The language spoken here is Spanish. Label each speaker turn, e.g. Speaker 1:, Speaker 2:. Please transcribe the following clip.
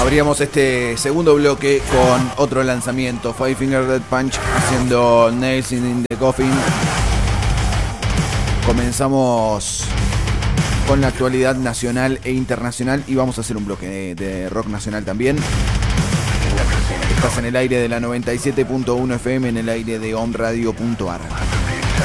Speaker 1: Abríamos este segundo bloque con otro lanzamiento, Five Finger Death Punch haciendo Nails in the Coffin. Comenzamos con la actualidad nacional e internacional y vamos a hacer un bloque de rock nacional también. Estás en el aire de la 97.1 FM, en el aire de omradio.ar.